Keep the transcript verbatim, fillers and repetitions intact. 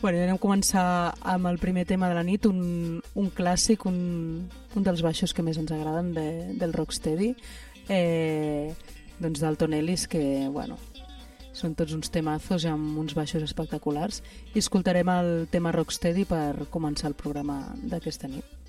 Bueno, anem a començar amb el primer tema de la nit, un, un clàssic, un, un dels baixos que més ens agraden de, del Rocksteady, eh, doncs d'Alton Ellis, que, bueno, són tots uns temazos amb uns baixos espectaculars. I escoltarem el tema Rocksteady per començar el programa d'aquesta nit.